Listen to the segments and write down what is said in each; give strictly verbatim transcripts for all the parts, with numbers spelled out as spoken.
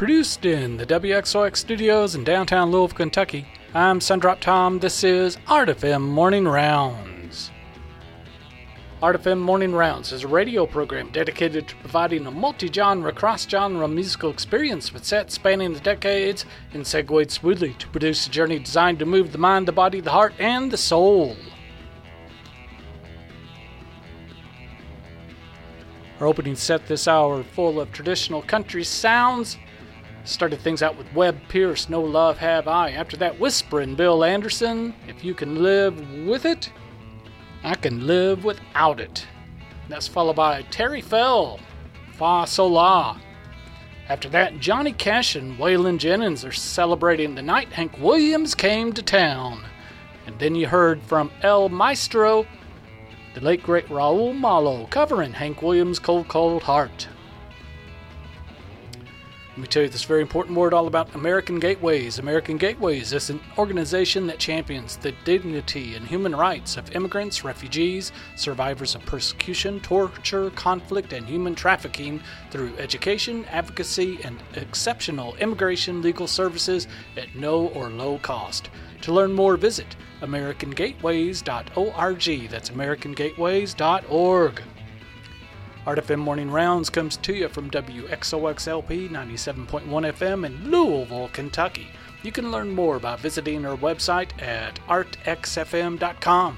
Produced in the W X O X studios in downtown Louisville, Kentucky, I'm Sundrop Tom. This is Art F M Morning Rounds. Art F M Morning Rounds is a radio program dedicated to providing a multi-genre, cross-genre musical experience with sets spanning the decades and segued smoothly to produce a journey designed to move the mind, the body, the heart, and the soul. Our opening set this hour, full of traditional country sounds, started things out with Webb Pierce, No Love Have I. After that, Whispering Bill Anderson, If You Can Live With It, I Can Live Without It. That's followed by Terry Fell, Fa Sol La. After that, Johnny Cash and Waylon Jennings are celebrating the night Hank Williams came to town. And then you heard from El Maestro, the late great Raul Malo, covering Hank Williams' Cold Cold Heart. Let me tell you this very important word all about American Gateways. American Gateways is an organization that champions the dignity and human rights of immigrants, refugees, survivors of persecution, torture, conflict, and human trafficking through education, advocacy, and exceptional immigration legal services at no or low cost. To learn more, visit american gateways dot org. That's american gateways dot org. Art F M Morning Rounds comes to you from W X O X L P ninety-seven point one F M in Louisville, Kentucky. You can learn more by visiting our website at art x f m dot com.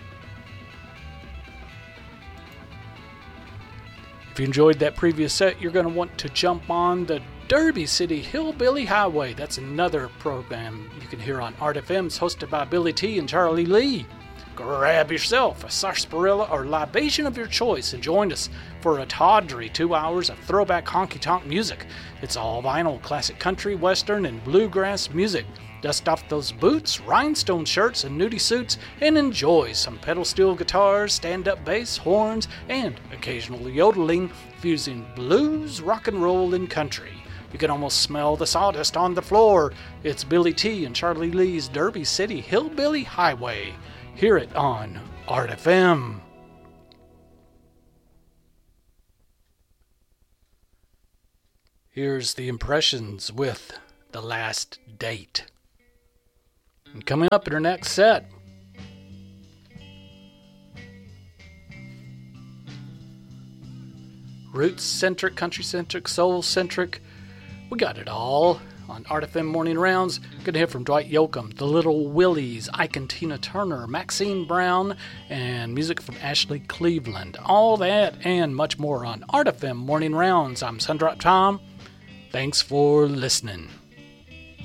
If you enjoyed that previous set, you're going to want to jump on the Derby City Hillbilly Highway. That's another program you can hear on Art F M. It's hosted by Billy T and Charlie Lee. Grab yourself a sarsaparilla or libation of your choice and join us for a tawdry two hours of throwback honky-tonk music. It's all vinyl, classic country, western, and bluegrass music. Dust off those boots, rhinestone shirts, and nudie suits, and enjoy some pedal steel guitars, stand-up bass, horns, and occasional yodeling, fusing blues, rock and roll, and country. You can almost smell the sawdust on the floor. It's Billy T and Charlie Lee's Derby City Hillbilly Highway. Hear it on Art F M. Here's the Impressions with The Last Date. And coming up in our next set, roots-centric, country-centric, soul-centric, we got it all on Art F M Morning Rounds. Going to hear from Dwight Yoakam, The Little Willies, Ike and Tina Turner, Maxine Brown, and music from Ashley Cleveland. All that and much more on Art F M Morning Rounds. I'm Sundrop Tom. Thanks for listening.